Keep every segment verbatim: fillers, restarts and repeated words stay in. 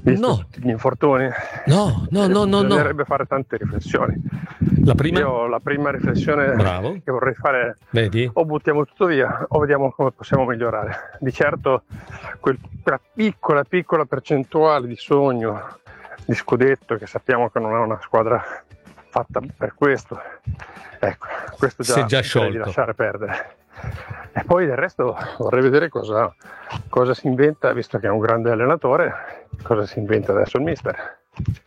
visto No. tutti gli infortuni. No, no, no, no, no. Bisognerebbe fare tante riflessioni. La prima? Io la prima riflessione Bravo. che vorrei fare è: Vedi? o buttiamo tutto via o vediamo come possiamo migliorare. Di certo quel- quella piccola piccola percentuale di sogno di scudetto, che sappiamo che non è una squadra fatta per questo, ecco, questo Si è già, già direi sciolto. di lasciare perdere. E poi del resto vorrei vedere cosa, cosa si inventa, visto che è un grande allenatore, cosa si inventa adesso il mister.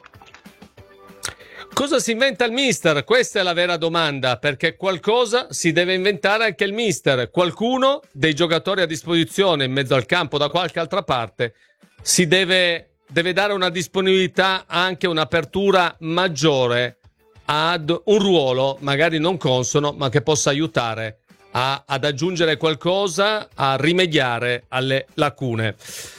Cosa si inventa il mister? Questa è la vera domanda, perché qualcosa si deve inventare anche il mister. Qualcuno dei giocatori a disposizione in mezzo al campo da qualche altra parte si deve, deve dare una disponibilità, anche un'apertura maggiore ad un ruolo magari non consono, ma che possa aiutare a, ad aggiungere qualcosa, a rimediare alle lacune.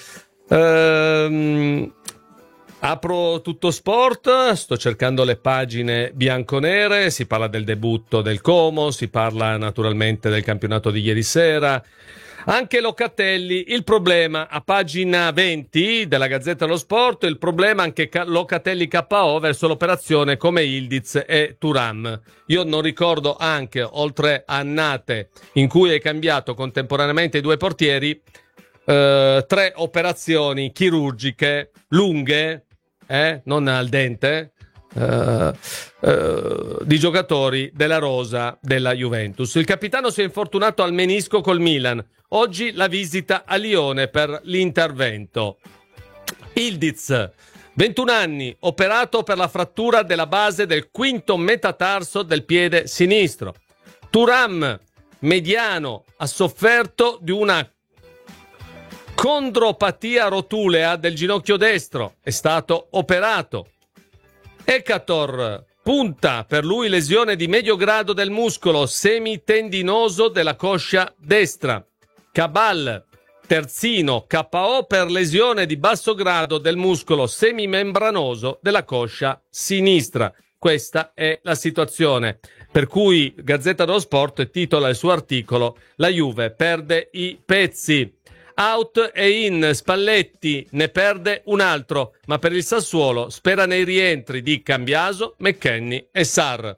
Ehm... Apro Tutto Sport, sto cercando le pagine bianconere, si parla del debutto del Como, si parla naturalmente del campionato di ieri sera, anche Locatelli. Il problema a pagina venti della Gazzetta dello Sport, il problema anche Locatelli K O verso l'operazione come Yildiz e Thuram. Io non ricordo anche, oltre a annate in cui hai cambiato contemporaneamente i due portieri, eh, tre operazioni chirurgiche lunghe, Eh, non al dente, uh, uh, di giocatori della rosa della Juventus. Il capitano si è infortunato al menisco col Milan. Oggi la visita a Lione per l'intervento. Yildiz, ventuno anni, operato per la frattura della base del quinto metatarso del piede sinistro. Thuram, mediano, ha sofferto di una condropatia rotulea del ginocchio destro, è stato operato. Ekator, punta, per lui lesione di medio grado del muscolo semitendinoso della coscia destra. Cabal, terzino, K O per lesione di basso grado del muscolo semimembranoso della coscia sinistra. Questa è la situazione, per cui Gazzetta dello Sport titola il suo articolo: la Juve perde i pezzi. Out e in, Spalletti ne perde un altro, ma per il Sassuolo spera nei rientri di Cambiaso, McKennie e Sarr.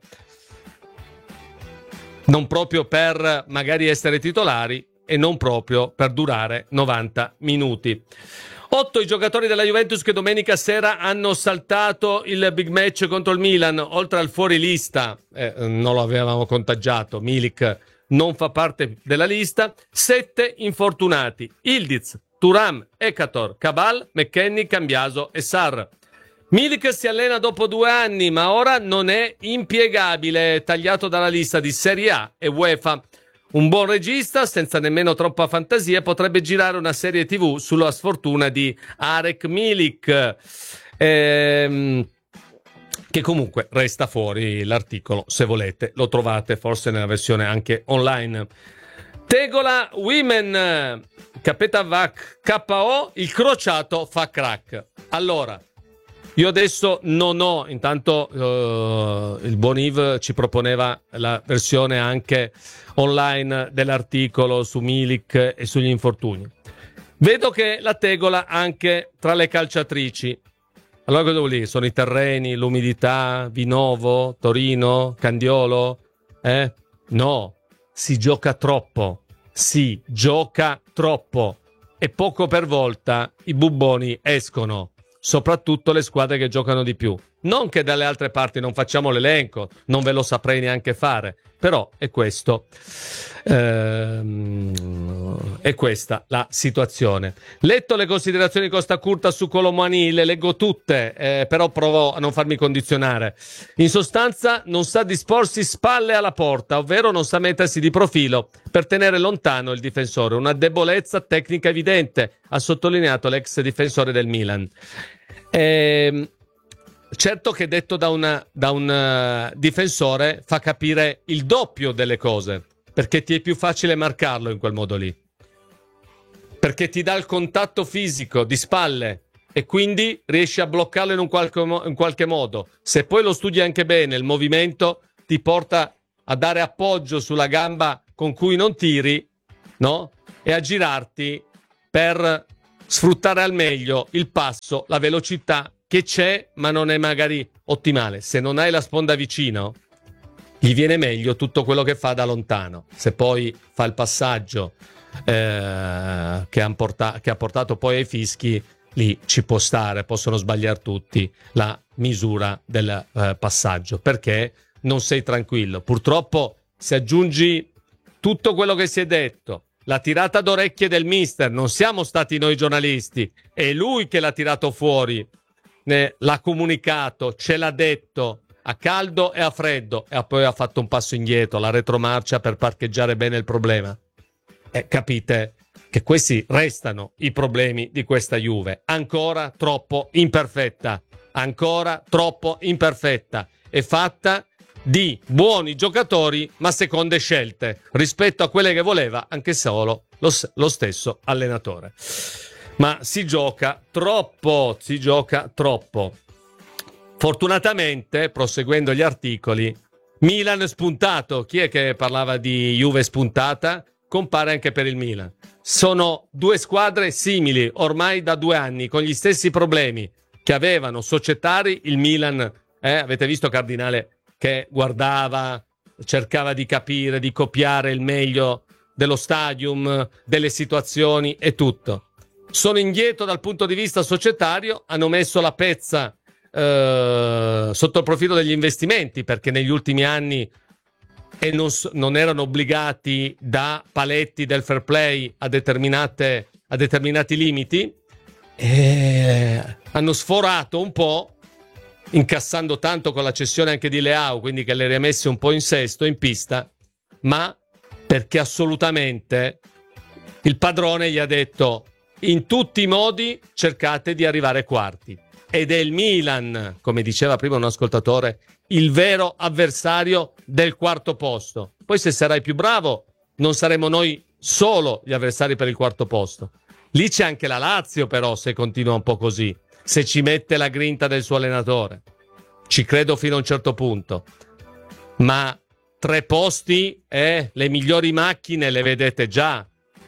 Non proprio per magari essere titolari e non proprio per durare novanta minuti. Otto i giocatori della Juventus che domenica sera hanno saltato il big match contro il Milan, oltre al fuorilista, eh, non lo avevamo contagiato, Milik non fa parte della lista. Sette infortunati: Yildiz, Thuram, Ekator, Cabal, McKennie, Cambiaso e Sarr. Milik si allena dopo due anni, ma ora non è impiegabile, tagliato dalla lista di Serie A e UEFA. Un buon regista, senza nemmeno troppa fantasia, potrebbe girare una serie tivù sulla sfortuna di Arek Milik, ehm, che comunque resta fuori. L'articolo, se volete, lo trovate forse nella versione anche online. Tegola Women, Kapetavac K O, il crociato fa crack. Allora, io adesso non ho, intanto uh, il buon Yves ci proponeva la versione anche online dell'articolo su Milik e sugli infortuni. Vedo che la tegola anche tra le calciatrici. Allora cosa vuol dire? Sono i terreni, l'umidità, Vinovo, Torino, Candiolo? Eh? No, si gioca troppo, si gioca troppo e poco per volta i bubboni escono, soprattutto le squadre che giocano di più. Non che dalle altre parti non facciamo l'elenco, non ve lo saprei neanche fare, però è questo, ehm, è questa la situazione. Letto le considerazioni di Costa Curta su Colomani, le leggo tutte, eh, però provo a non farmi condizionare. In sostanza non sa disporsi spalle alla porta, ovvero non sa mettersi di profilo per tenere lontano il difensore, una debolezza tecnica evidente, ha sottolineato l'ex difensore del Milan. Ehm, Certo che detto da, una, da un uh, difensore fa capire il doppio delle cose, perché ti è più facile marcarlo in quel modo lì, perché ti dà il contatto fisico di spalle e quindi riesci a bloccarlo in un qualche, mo- in qualche modo. Se poi lo studi anche bene, il movimento ti porta a dare appoggio sulla gamba con cui non tiri, no? E a girarti per sfruttare al meglio il passo, la velocità che c'è, ma non è magari ottimale. Se non hai la sponda vicino, gli viene meglio tutto quello che fa da lontano. Se poi fa il passaggio eh, che, han porta- che ha portato poi ai fischi, lì ci può stare, possono sbagliare tutti la misura del eh, passaggio, perché non sei tranquillo. Purtroppo, se aggiungi tutto quello che si è detto, la tirata d'orecchie del mister, non siamo stati noi giornalisti, è lui che l'ha tirato fuori, ne, l'ha comunicato, ce l'ha detto a caldo e a freddo, e poi ha fatto un passo indietro, la retromarcia per parcheggiare bene il problema. Eh, capite che questi restano i problemi di questa Juve, ancora troppo imperfetta, ancora troppo imperfetta, è fatta di buoni giocatori ma seconde scelte rispetto a quelle che voleva anche solo lo, lo stesso allenatore. Ma si gioca troppo, si gioca troppo. Fortunatamente, proseguendo gli articoli, Milan spuntato. Chi è che parlava di Juve spuntata? Compare anche per il Milan. Sono due squadre simili ormai da due anni, con gli stessi problemi che avevano societari. Il Milan, eh, avete visto Cardinale che guardava, cercava di capire, di copiare il meglio dello stadium, delle situazioni e tutto. Sono indietro dal punto di vista societario, hanno messo la pezza eh, sotto il profilo degli investimenti, perché negli ultimi anni e non, non erano obbligati da paletti del fair play a determinate a determinati limiti, e hanno sforato un po', incassando tanto con la cessione anche di Leao, quindi che le rimesse un po' in sesto, in pista, ma perché assolutamente il padrone gli ha detto: in tutti i modi cercate di arrivare quarti. Ed è il Milan, come diceva prima un ascoltatore, il vero avversario del quarto posto. Poi se sarai più bravo, non saremo noi solo gli avversari per il quarto posto. Lì c'è anche la Lazio, però, se continua un po' così, se ci mette la grinta del suo allenatore. Ci credo fino a un certo punto. Ma tre posti e eh, le migliori macchine le vedete già.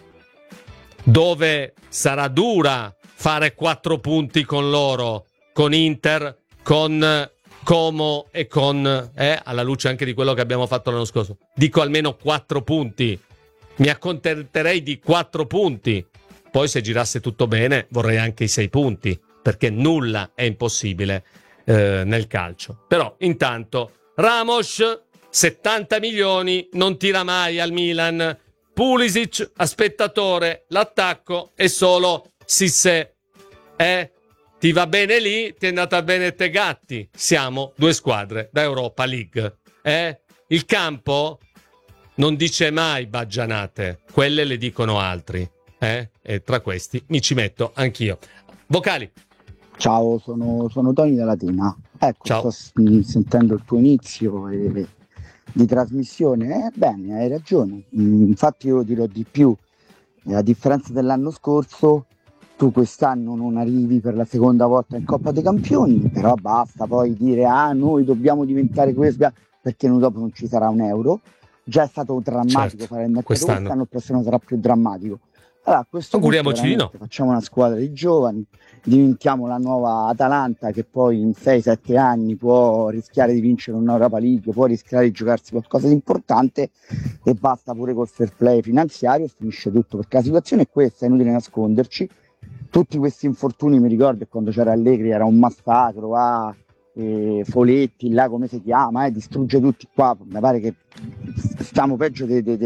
Dove sarà dura fare quattro punti con loro, con Inter, con Como e con, eh, alla luce anche di quello che abbiamo fatto l'anno scorso. Dico almeno quattro punti. Mi accontenterei di quattro punti. Poi se girasse tutto bene vorrei anche i sei punti, perché nulla è impossibile eh, nel calcio. Però intanto Ramos, settanta milioni, non tira mai al Milan. Pulisic a spettatore, l'attacco è solo Cissé. Eh, ti va bene lì, ti è andata bene te Gatti. Siamo due squadre da Europa League. Eh? Il campo non dice mai baggianate, quelle le dicono altri. Eh? E tra questi mi ci metto anch'io. Vocali. Ciao, sono, sono Tony da Latina. Ecco, Ciao. sto sentendo il tuo inizio e, di trasmissione. Eh, bene, hai ragione. Infatti io dirò di più. A differenza dell'anno scorso, tu quest'anno non arrivi per la seconda volta in Coppa dei Campioni, però basta poi dire ah noi dobbiamo diventare questo, perché noi dopo non ci sarà un euro. Già è stato drammatico Certo, fare il mercato quest'anno. quest'anno, il prossimo sarà più drammatico. Allora, a questo Auguriamoci di no. Facciamo una squadra di giovani, diventiamo la nuova Atalanta che poi in sei sette anni può rischiare di vincere un'Europa League, può rischiare di giocarsi qualcosa di importante, e basta pure col fair play finanziario, finisce tutto, perché la situazione è questa, è inutile nasconderci. Tutti questi infortuni, mi ricordo quando c'era Allegri era un massacro, ah, eh, Foletti, là come si chiama, eh, distrugge tutti qua, mi pare che stiamo peggio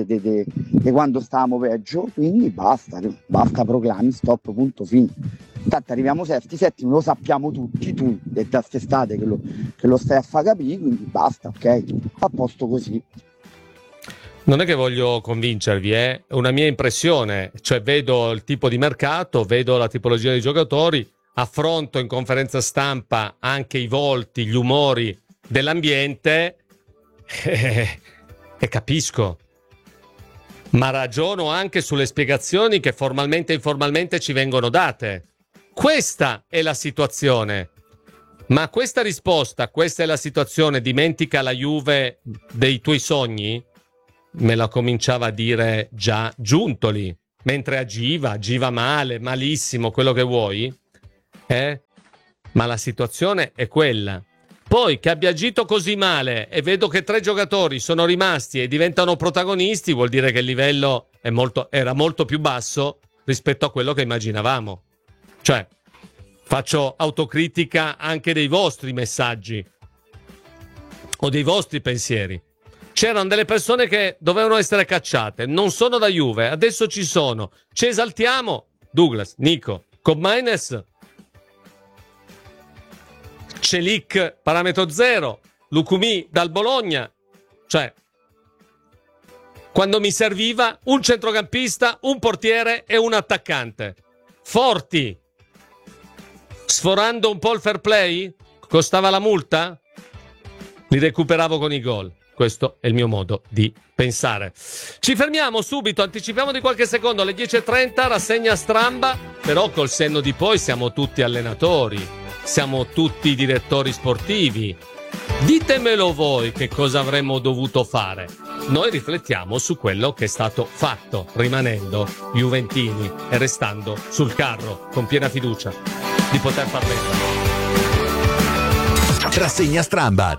di quando stavamo peggio, quindi basta, basta proclami, stop, punto, fine. Tanto arriviamo sesti, settimi, lo sappiamo tutti, tu è da quest'estate che lo, che lo stai a far capire, quindi basta, ok, a posto così. Non è che voglio convincervi, è una mia impressione, cioè vedo il tipo di mercato, vedo la tipologia di giocatori, affronto in conferenza stampa anche i volti, gli umori dell'ambiente e, e capisco, ma ragiono anche sulle spiegazioni che formalmente e informalmente ci vengono date. Questa è la situazione. Ma questa risposta, questa è la situazione, dimentica la Juve dei tuoi sogni? Me la cominciava a dire già Giuntoli, mentre agiva, agiva male, malissimo, quello che vuoi, eh? Ma la situazione è quella. Poi che abbia agito così male e vedo che tre giocatori sono rimasti e diventano protagonisti, vuol dire che il livello è molto, era molto più basso rispetto a quello che immaginavamo. Cioè, faccio autocritica anche dei vostri messaggi o dei vostri pensieri. C'erano delle persone che dovevano essere cacciate, non sono da Juve, adesso ci sono. Ci esaltiamo? Douglas, Nico, Koopmeiners, Celik, parametro zero, Lucumi dal Bologna. Cioè, quando mi serviva un centrocampista, un portiere e un attaccante. Forti. Sforando un po' il fair play? Costava la multa? Li recuperavo con i gol. Questo è il mio modo di pensare. Ci fermiamo subito, anticipiamo di qualche secondo alle dieci e trenta, rassegna Stramba, però col senno di poi siamo tutti allenatori, siamo tutti direttori sportivi. Ditemelo voi che cosa avremmo dovuto fare. Noi riflettiamo su quello che è stato fatto, rimanendo juventini e restando sul carro con piena fiducia di poter far meglio. Rassegna Stramba.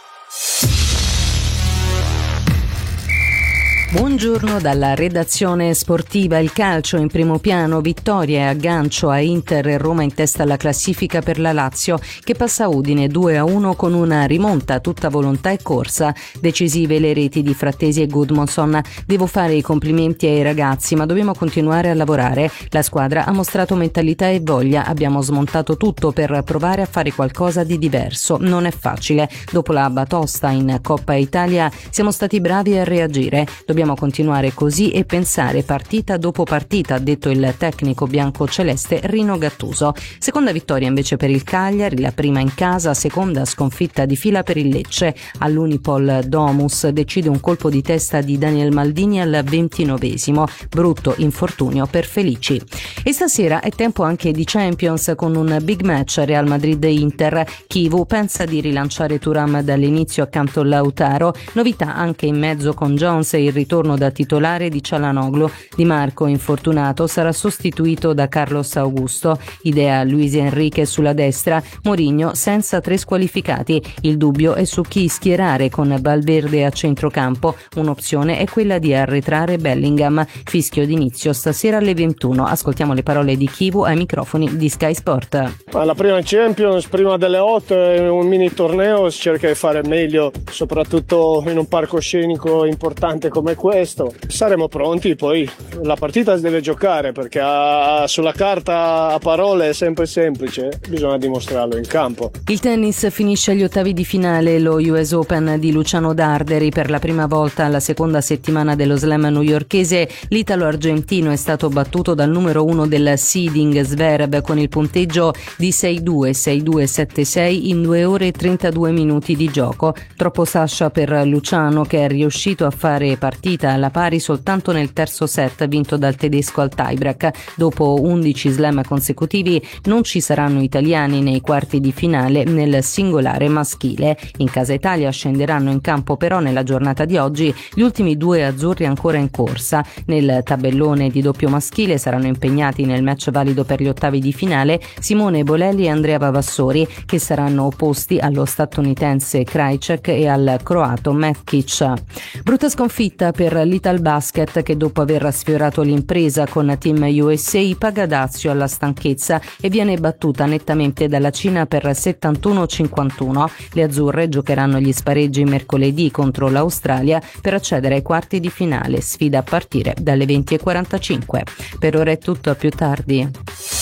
Buongiorno dalla redazione sportiva. Il calcio in primo piano, vittoria e aggancio a Inter e Roma in testa alla classifica per la Lazio che passa Udine due a uno con una rimonta a tutta volontà e corsa. Decisive le reti di Frattesi e Gudmundsson. Devo fare i complimenti ai ragazzi, ma dobbiamo continuare a lavorare. La squadra ha mostrato mentalità e voglia, abbiamo smontato tutto per provare a fare qualcosa di diverso. Non è facile. Dopo la batosta in Coppa Italia siamo stati bravi a reagire. Dobbiamo continuare così e pensare partita dopo partita, ha detto il tecnico bianco-celeste Rino Gattuso. Seconda vittoria invece per il Cagliari, la prima in casa, seconda sconfitta di fila per il Lecce. All'Unipol Domus decide un colpo di testa di Daniel Maldini al ventinovesimo. Brutto infortunio per Felici. E stasera è tempo anche di Champions con un big match Real Madrid-Inter. Chivu pensa di rilanciare Thuram dall'inizio accanto a Lautaro. Novità anche in mezzo con Jones e il ritorno da titolare di Çalhanoğlu. Di Marco, infortunato, sarà sostituito da Carlos Augusto. Idea Luis Enrique sulla destra, Mourinho senza tre squalificati. Il dubbio è su chi schierare con Valverde a centrocampo. Un'opzione è quella di arretrare Bellingham. Fischio d'inizio stasera alle ventuno. Ascoltiamo le parole di Chivu ai microfoni di Sky Sport. La prima Champions, prima delle otto, è un mini torneo, si cerca di fare meglio, soprattutto in un palcoscenico importante come questo. Saremo pronti, poi la partita si deve giocare perché a, sulla carta a parole è sempre semplice, bisogna dimostrarlo in campo. Il tennis finisce agli ottavi di finale lo U S Open di Luciano Darderi. Per la prima volta alla seconda settimana dello slam newyorkese l'italo-argentino è stato battuto dal numero uno del seeding Zverev con il punteggio di sei due, sei due, sette sei in due ore e trentadue minuti di gioco. Troppo Sasha per Luciano, che è riuscito a fare partita alla pari soltanto nel terzo set vinto dal tedesco al tiebreak. Dopo undici slam consecutivi non ci saranno italiani nei quarti di finale nel singolare maschile. In casa Italia scenderanno in campo però nella giornata di oggi gli ultimi due azzurri ancora in corsa. Nel tabellone di doppio maschile saranno impegnati nel match valido per gli ottavi di finale Simone Bolelli e Andrea Vavassori, che saranno opposti allo statunitense Krajicek e al croato Metkic. Brutta sconfitta per l'Italbasket, che dopo aver sfiorato l'impresa con Team U S A paga dazio alla stanchezza e viene battuta nettamente dalla Cina per settantuno a cinquantuno. Le azzurre giocheranno gli spareggi mercoledì contro l'Australia per accedere ai quarti di finale, sfida a partire dalle venti e quarantacinque. Per ora è tutto, a più tardi.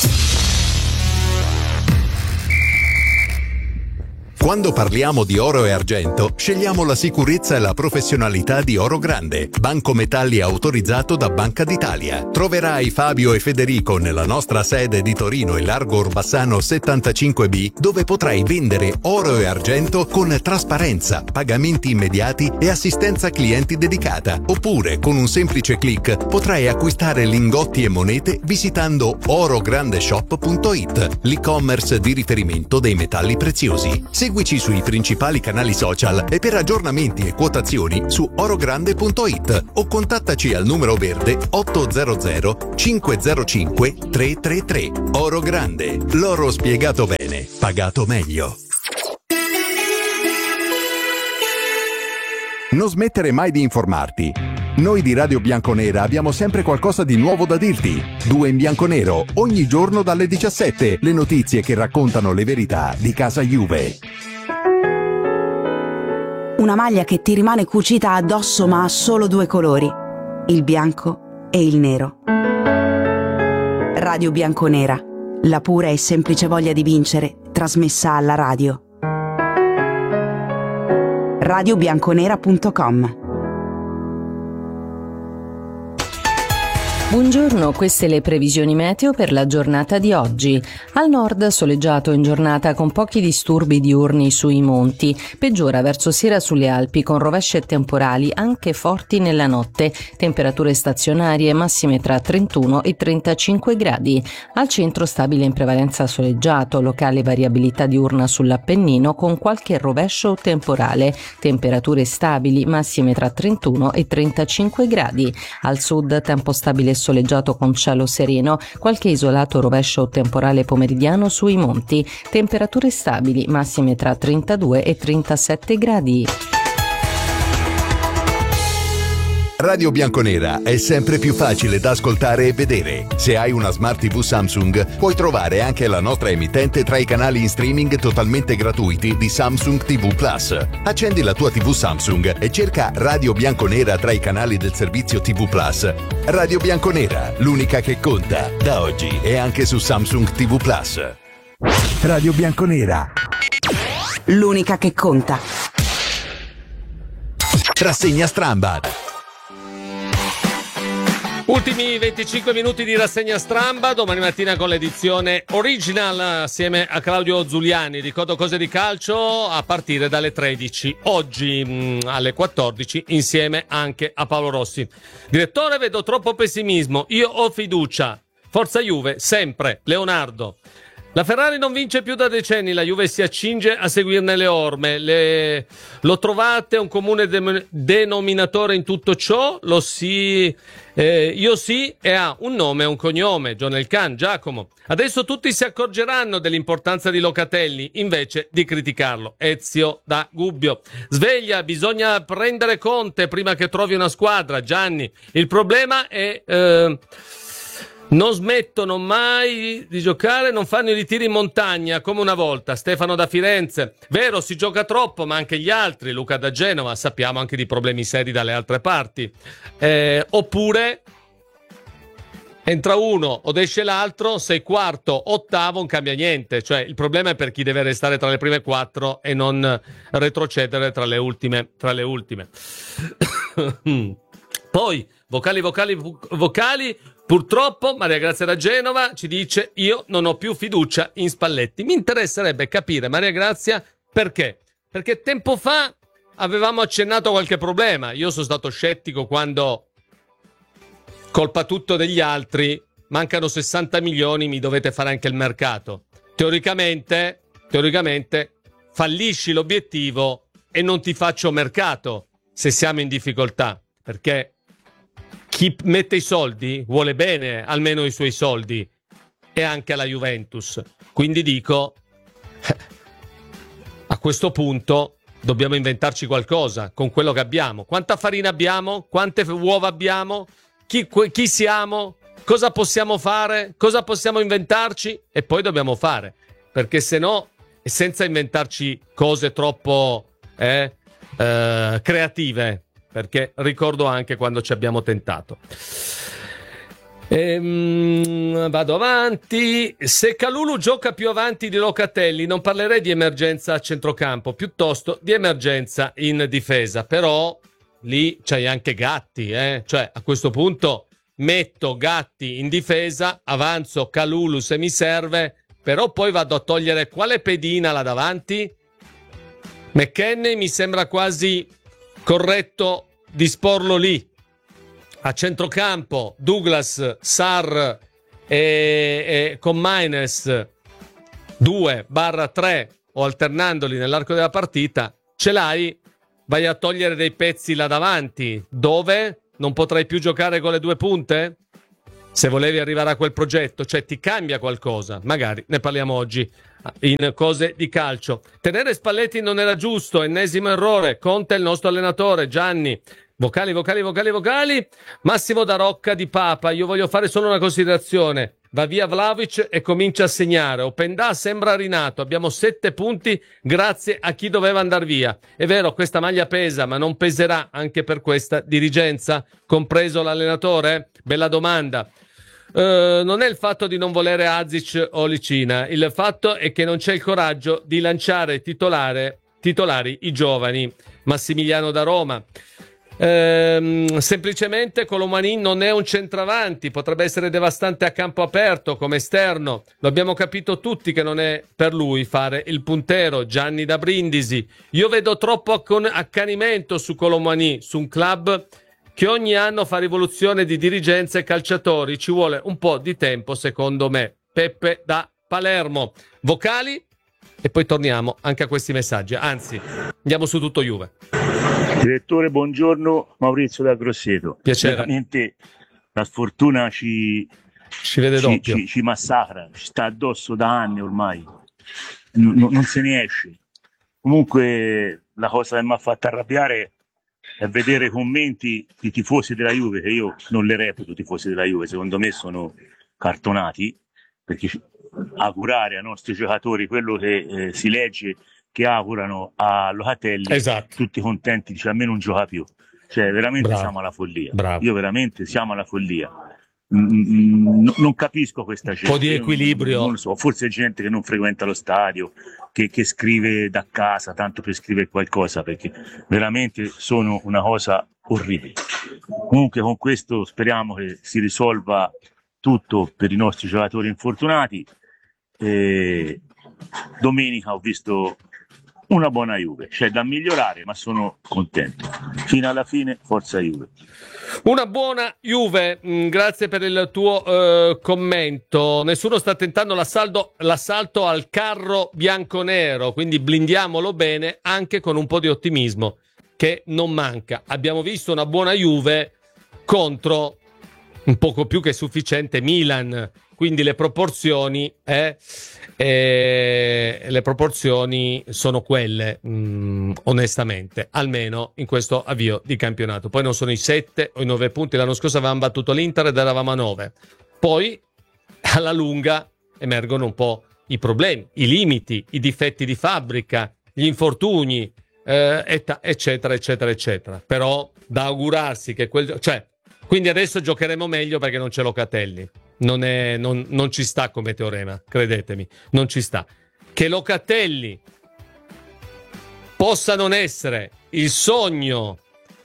Quando parliamo di oro e argento, scegliamo la sicurezza e la professionalità di Oro Grande, banco metalli autorizzato da Banca d'Italia. Troverai Fabio e Federico nella nostra sede di Torino e Largo Orbassano settantacinque B, dove potrai vendere oro e argento con trasparenza, pagamenti immediati e assistenza clienti dedicata. Oppure, con un semplice click, potrai acquistare lingotti e monete visitando oro grande shop punto it, l'e-commerce di riferimento dei metalli preziosi. Segui Seguici sui principali canali social e per aggiornamenti e quotazioni su orogrande punto it o contattaci al numero verde ottocento cinquecentocinque trecentotrentatré. Oro Grande, l'oro spiegato bene, pagato meglio. Non smettere mai di informarti. Noi di Radio Bianconera abbiamo sempre qualcosa di nuovo da dirti. Due in bianconero, ogni giorno dalle diciassette, le notizie che raccontano le verità di casa Juve. Una maglia che ti rimane cucita addosso ma ha solo due colori, il bianco e il nero. Radio Bianconera, la pura e semplice voglia di vincere, trasmessa alla radio. radio bianconera punto com. Buongiorno, queste le previsioni meteo per la giornata di oggi. Al nord soleggiato in giornata con pochi disturbi diurni sui monti, peggiora verso sera sulle Alpi con rovesci e temporali anche forti nella notte, temperature stazionarie massime tra trentuno e trentacinque gradi. Al centro stabile in prevalenza soleggiato, locale variabilità diurna sull'Appennino con qualche rovescio o temporale, temperature stabili massime tra trentuno e trentacinque gradi. Al sud tempo stabile soleggiato con cielo sereno, qualche isolato rovescio o temporale pomeridiano sui monti, temperature stabili massime tra trentadue e trentasette gradi. Radio Bianconera è sempre più facile da ascoltare e vedere. Se hai una Smart tivù Samsung, puoi trovare anche la nostra emittente tra i canali in streaming totalmente gratuiti di Samsung tivù Plus. Accendi la tua tivù Samsung e cerca Radio Bianconera tra i canali del servizio tivù Plus. Radio Bianconera, l'unica che conta, da oggi e anche su Samsung tivù Plus. Radio Bianconera, l'unica che conta. Rassegna Strambad. Ultimi venticinque minuti di rassegna Stramba, domani mattina con l'edizione original assieme a Claudio Zuliani. Ricordo cose di calcio a partire dalle tredici, oggi mh, alle quattordici insieme anche a Paolo Rossi. Direttore, vedo troppo pessimismo, io ho fiducia, forza Juve, sempre, Leonardo. La Ferrari non vince più da decenni, la Juve si accinge a seguirne le orme. Le... Lo trovate un comune de... denominatore in tutto ciò? Lo si... Eh, io sì, e ha un nome e un cognome, John Elkan, Giacomo. Adesso tutti si accorgeranno dell'importanza di Locatelli, invece di criticarlo. Ezio da Gubbio. Sveglia, bisogna prendere Conte prima che trovi una squadra, Gianni. Il problema è... Eh... Non smettono mai di giocare, non fanno i ritiri in montagna come una volta. Stefano da Firenze. Vero, si gioca troppo, ma anche gli altri. Luca da Genova, sappiamo anche di problemi seri dalle altre parti. Eh, oppure entra uno o esce l'altro, sei quarto, ottavo, non cambia niente. Cioè, il problema è per chi deve restare tra le prime quattro e non retrocedere tra le ultime. Tra le ultime. Poi, vocali, vocali, vocali. Purtroppo Maria Grazia da Genova ci dice: io non ho più fiducia in Spalletti. Mi interesserebbe capire, Maria Grazia, perché? Perché tempo fa avevamo accennato a qualche problema. Io sono stato scettico quando, colpa tutto degli altri, mancano sessanta milioni, mi dovete fare anche il mercato. Teoricamente, teoricamente fallisci l'obiettivo e non ti faccio mercato se siamo in difficoltà, perché chi mette i soldi vuole bene almeno i suoi soldi, e anche alla Juventus. Quindi dico, a questo punto dobbiamo inventarci qualcosa con quello che abbiamo. Quanta farina abbiamo? Quante uova abbiamo? Chi, chi siamo? Cosa possiamo fare? Cosa possiamo inventarci? E poi dobbiamo fare, perché se no, senza inventarci cose troppo eh, eh, creative, perché ricordo anche quando ci abbiamo tentato. Ehm, vado avanti. Se Kalulu gioca più avanti di Locatelli, non parlerei di emergenza a centrocampo, piuttosto di emergenza in difesa. Però lì c'hai anche Gatti, eh? Cioè, a questo punto metto Gatti in difesa, avanzo Kalulu se mi serve, però poi vado a togliere quale pedina là davanti. McKennie mi sembra quasi corretto disporlo lì. A centrocampo Douglas, Sarr e, e con Maines due barra tre o alternandoli nell'arco della partita, ce l'hai, vai a togliere dei pezzi là davanti, dove non potrai più giocare con le due punte? Se volevi arrivare a quel progetto, cioè ti cambia qualcosa, magari ne parliamo oggi in cose di calcio. Tenere Spalletti non era giusto, ennesimo errore. Conte è il nostro allenatore. Gianni, vocali, vocali, vocali, vocali. Massimo da Rocca di Papa, io voglio fare solo una considerazione. Va via Vlahovic e comincia a segnare. Openda sembra rinato, abbiamo sette punti grazie a chi doveva andare via. È vero, questa maglia pesa, ma non peserà anche per questa dirigenza, compreso l'allenatore? Bella domanda. Uh, non è il fatto di non volere Azic o Licina, il fatto è che non c'è il coraggio di lanciare titolare, titolari i giovani. Massimiliano da Roma. Uh, semplicemente Colomani non è un centravanti, potrebbe essere devastante a campo aperto come esterno, lo abbiamo capito tutti che non è per lui fare il puntero. Gianni da Brindisi, io vedo troppo accanimento su Colomani, su un club che ogni anno fa rivoluzione di dirigenza e calciatori, ci vuole un po' di tempo secondo me. Peppe da Palermo. Vocali e poi torniamo anche a questi messaggi, anzi andiamo su tutto Juve. Direttore, buongiorno, Maurizio da Grosseto. Piacere. Veramente la sfortuna ci, ci vede ci, doppio. Ci, ci massacra, ci sta addosso da anni ormai, N- non se ne esce. Comunque la cosa che mi ha fatto arrabbiare è vedere i commenti di tifosi della Juve, che io non le reputo tifosi della Juve, secondo me sono cartonati, perché augurare ai nostri giocatori quello che eh, si legge che augurano a Locatelli, esatto. Tutti contenti, dice a me non gioca più, cioè veramente Bravo. siamo alla follia. Bravo. Io veramente siamo alla follia. Mm, non capisco questa gente. Un po' di equilibrio. Non lo so, forse gente che non frequenta lo stadio, che, che scrive da casa tanto per scrivere qualcosa, perché veramente sono una cosa orribile. Comunque con questo speriamo che si risolva tutto per i nostri giocatori infortunati. E domenica ho visto una buona Juve, c'è da migliorare, ma sono contento. Fino alla fine, forza Juve. Una buona Juve, mm, grazie per il tuo eh, commento. Nessuno sta tentando l'assalto, l'assalto al carro bianconero, quindi blindiamolo bene anche con un po' di ottimismo che non manca. Abbiamo visto una buona Juve contro un poco più che sufficiente Milan, quindi le proporzioni eh, eh, le proporzioni sono quelle, mh, onestamente, almeno in questo avvio di campionato. Poi non sono i sette o i nove punti, l'anno scorso avevamo battuto l'Inter ed eravamo a nove. Poi alla lunga emergono un po' i problemi, i limiti, i difetti di fabbrica, gli infortuni, eh, et- eccetera eccetera eccetera. Però da augurarsi che quel, cioè, quindi adesso giocheremo meglio perché non c'è Locatelli. Non, è, non, non ci sta come teorema, credetemi, non ci sta. Che Locatelli possa non essere il sogno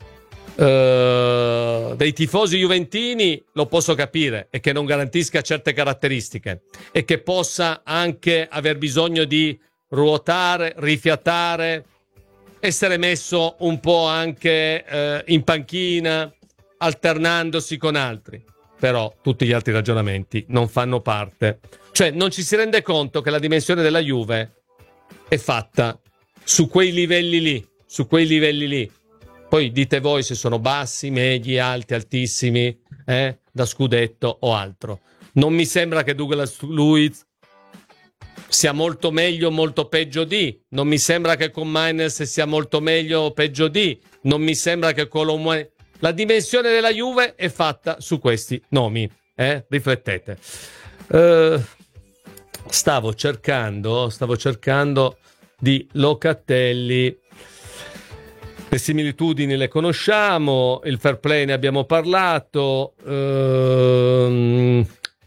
uh, dei tifosi juventini lo posso capire, e che non garantisca certe caratteristiche e che possa anche aver bisogno di ruotare, rifiatare, essere messo un po' anche uh, in panchina, alternandosi con altri. Però tutti gli altri ragionamenti non fanno parte. Cioè non ci si rende conto che la dimensione della Juve è fatta su quei livelli lì, su quei livelli lì. Poi dite voi se sono bassi, medi, alti, altissimi, eh, da scudetto o altro. Non mi sembra che Douglas Luiz sia molto meglio o molto peggio di. Non mi sembra che con Mainz sia molto meglio o peggio di. Non mi sembra che Colomboigny... La dimensione della Juve è fatta su questi nomi, eh? Riflettete. Uh, stavo cercando, stavo cercando di Locatelli. Le similitudini le conosciamo, il fair play ne abbiamo parlato. Uh,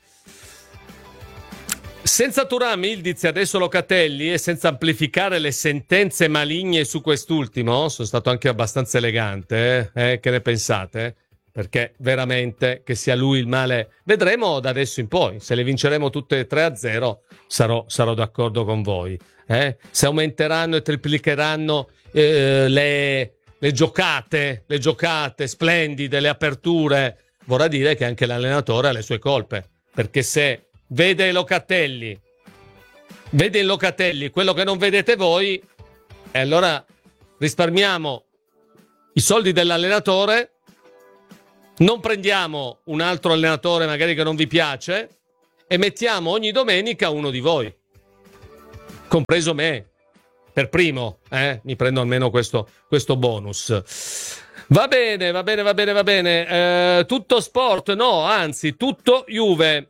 senza Thuram, Ildiz e adesso Locatelli, e senza amplificare le sentenze maligne su quest'ultimo, sono stato anche abbastanza elegante, eh? Eh, che ne pensate? Perché veramente che sia lui il male, vedremo da adesso in poi, se le vinceremo tutte tre a zero sarò, sarò d'accordo con voi, eh? Se aumenteranno e triplicheranno eh, le, le giocate, le giocate splendide, le aperture, vorrà dire che anche l'allenatore ha le sue colpe, perché se vede Locatelli vede in Locatelli quello che non vedete voi, e allora risparmiamo i soldi dell'allenatore, non prendiamo un altro allenatore magari che non vi piace e mettiamo ogni domenica uno di voi, compreso me, per primo, eh? Mi prendo almeno questo, questo bonus. Va bene, va bene, va bene, va bene. Eh, tutto sport? No, anzi, tutto Juve.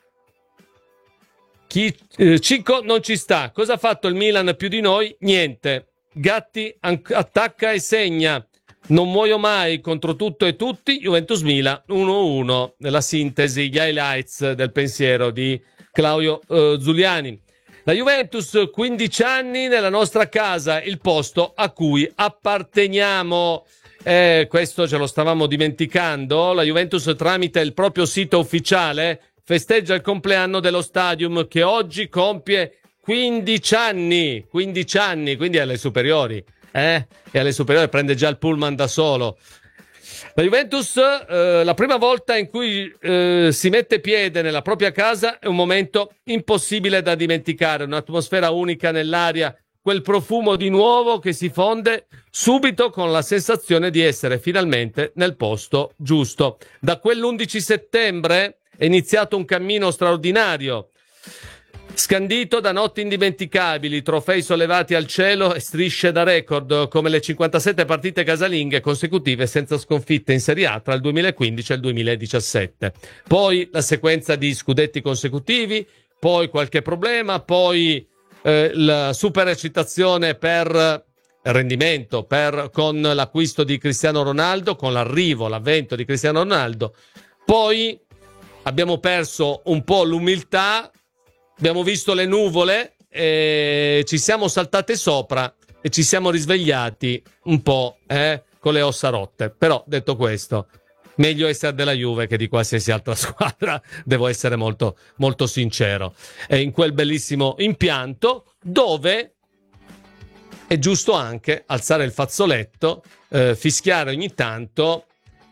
Chi, eh, Cico non ci sta. Cosa ha fatto il Milan più di noi? Niente. Gatti an- attacca e segna. Non muoio mai contro tutto e tutti. Juventus Milan uno a uno. Nella sintesi, gli highlights del pensiero di Claudio eh, Zuliani. La Juventus, quindici anni nella nostra casa, il posto a cui apparteniamo. Eh, questo ce lo stavamo dimenticando. La Juventus, tramite il proprio sito ufficiale, festeggia il compleanno dello Stadium, che oggi compie quindici anni. quindici anni, quindi alle superiori. Eh? E alle superiori prende già il pullman da solo. La Juventus, eh, la prima volta in cui eh, si mette piede nella propria casa è un momento impossibile da dimenticare, un'atmosfera unica nell'aria, quel profumo di nuovo che si fonde subito con la sensazione di essere finalmente nel posto giusto. Da quell'undici settembre è iniziato un cammino straordinario, scandito da notti indimenticabili, trofei sollevati al cielo e strisce da record, come le cinquantasette partite casalinghe consecutive senza sconfitte in Serie A tra il duemilaquindici e il duemiladiciassette. Poi la sequenza di scudetti consecutivi, poi qualche problema, poi eh, la super eccitazione per rendimento per, con l'acquisto di Cristiano Ronaldo, con l'arrivo, l'avvento di Cristiano Ronaldo. Poi abbiamo perso un po' l'umiltà, abbiamo visto le nuvole e ci siamo saltate sopra e ci siamo risvegliati un po' eh, con le ossa rotte. Però, detto questo, meglio essere della Juve che di qualsiasi altra squadra, devo essere molto, molto sincero. E in quel bellissimo impianto dove è giusto anche alzare il fazzoletto, eh, fischiare ogni tanto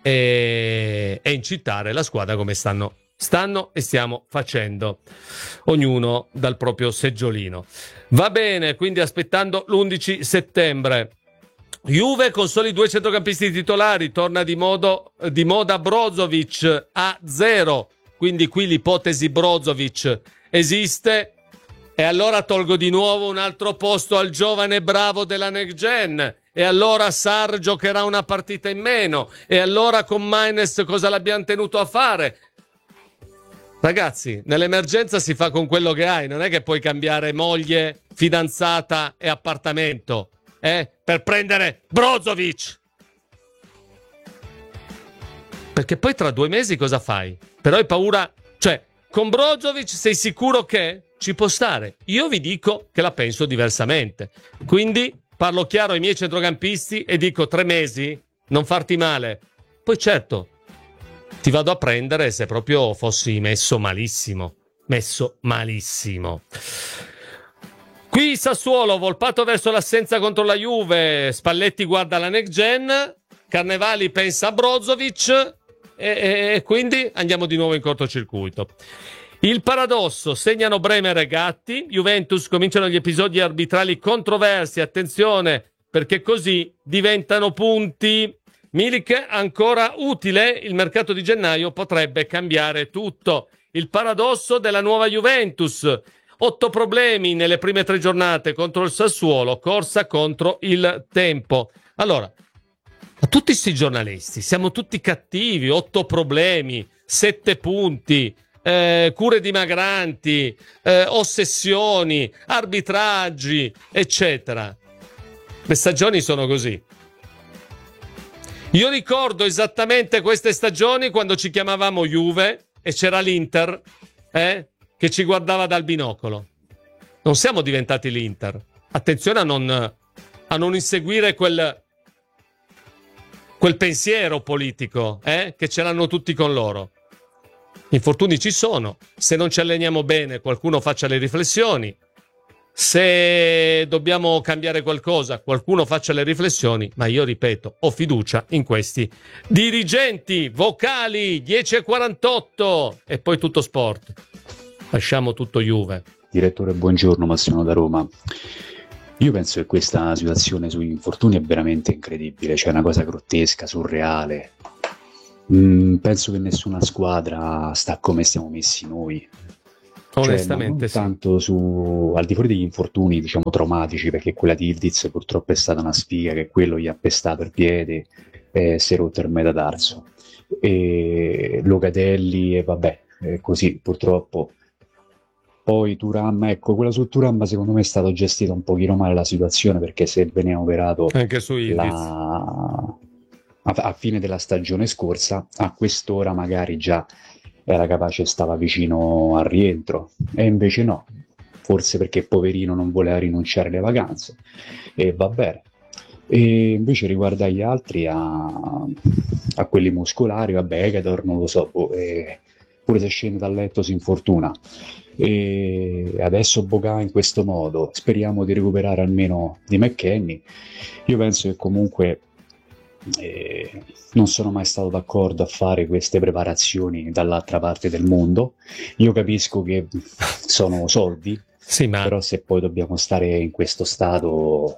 e, e incitare la squadra come stanno Stanno e stiamo facendo, ognuno dal proprio seggiolino. Va bene, quindi aspettando l'undici settembre. Juve con soli due centrocampisti titolari, torna di, modo, di moda Brozovic a zero, quindi qui l'ipotesi Brozovic esiste, e allora tolgo di nuovo un altro posto al giovane bravo della Next Gen, e allora Sarr giocherà una partita in meno, e allora con Maines cosa l'abbiamo tenuto a fare? Ragazzi, nell'emergenza si fa con quello che hai, non è che puoi cambiare moglie, fidanzata e appartamento, eh, per prendere Brozovic. Perché poi tra due mesi cosa fai? Però hai paura, cioè, con Brozovic sei sicuro che ci può stare? Io vi dico che la penso diversamente. Quindi parlo chiaro ai miei centrocampisti e dico tre mesi, non farti male. Poi certo, ti vado a prendere se proprio fossi messo malissimo. Messo malissimo. Qui Sassuolo, Volpato verso l'assenza contro la Juve. Spalletti guarda la Next Gen. Carnevali pensa a Brozovic. E, e, e quindi andiamo di nuovo in cortocircuito. Il paradosso, segnano Bremer e Gatti. Juventus, cominciano gli episodi arbitrali controversi. Attenzione, perché così diventano punti. Milik ancora utile, il mercato di gennaio potrebbe cambiare tutto. Il paradosso della nuova Juventus, otto problemi nelle prime tre giornate contro il Sassuolo, corsa contro il tempo. Allora, a tutti questi giornalisti, siamo tutti cattivi, otto problemi, sette punti, eh, cure dimagranti, eh, ossessioni, arbitraggi, eccetera. Le stagioni sono così. Io ricordo esattamente queste stagioni quando ci chiamavamo Juve e c'era l'Inter eh, che ci guardava dal binocolo. Non siamo diventati l'Inter. Attenzione a non, a non inseguire quel, quel pensiero politico eh, che ce l'hanno tutti con loro. Infortuni ci sono. Se non ci alleniamo bene, qualcuno faccia le riflessioni. Se dobbiamo cambiare qualcosa, qualcuno faccia le riflessioni, ma io ripeto, ho fiducia in questi dirigenti. Vocali dieci e quarantotto e poi tutto sport. Lasciamo tutto Juve. Direttore, buongiorno, Massimo da Roma. Io penso che questa situazione sugli infortuni è veramente incredibile, cioè una cosa grottesca, surreale. Mm, penso che nessuna squadra sta come stiamo messi noi. Onestamente, cioè, non tanto su, al di fuori degli infortuni, diciamo, traumatici, perché quella di Ildiz purtroppo è stata una sfiga, che quello gli ha pestato il piede e si è rotto il metatarso. E Locatelli, e vabbè, eh, così purtroppo. Poi Thuram, ecco, quella su Thuram secondo me è stato gestita un pochino male la situazione, perché se veniva operato anche su la... a, a fine della stagione scorsa, a quest'ora magari già era capace, stava vicino al rientro, e invece no, forse perché poverino non voleva rinunciare alle vacanze, e va bene. E invece riguardo agli altri, a, a quelli muscolari, vabbè, Egador non lo so, eh, pure se scende dal letto si infortuna. E adesso Boga in questo modo, speriamo di recuperare almeno di McKennie. Io penso che comunque eh, non sono mai stato d'accordo a fare queste preparazioni dall'altra parte del mondo. Io capisco che sono soldi, sì, ma... però se poi dobbiamo stare in questo stato,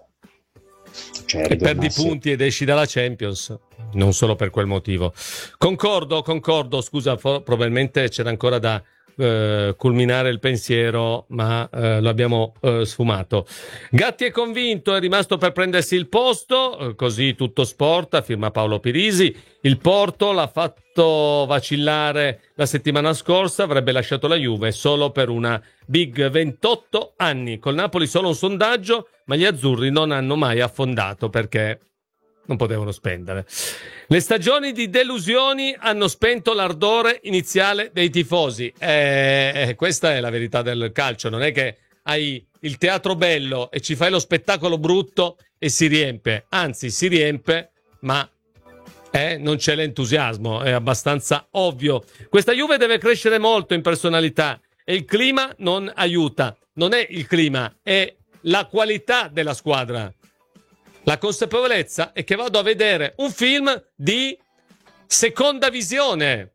cioè, e perdi punti ed esci dalla Champions, non solo per quel motivo. Concordo, concordo, scusa, for- probabilmente c'era ancora da Uh, culminare il pensiero, ma uh, lo abbiamo uh, sfumato. Gatti è convinto, è rimasto per prendersi il posto, uh, così tutto sport, firma Paolo Pirisi. Il Porto l'ha fatto vacillare la settimana scorsa, avrebbe lasciato la Juve solo per una big ventotto anni. Col Napoli solo un sondaggio, ma gli azzurri non hanno mai affondato perché non potevano spendere. Le stagioni di delusioni hanno spento l'ardore iniziale dei tifosi. Eh, questa è la verità del calcio. Non è che hai il teatro bello e ci fai lo spettacolo brutto e si riempie. Anzi, si riempie, ma eh, non c'è l'entusiasmo. È abbastanza ovvio. Questa Juve deve crescere molto in personalità e il clima non aiuta. Non è il clima, è la qualità della squadra. La consapevolezza è che vado a vedere un film di seconda visione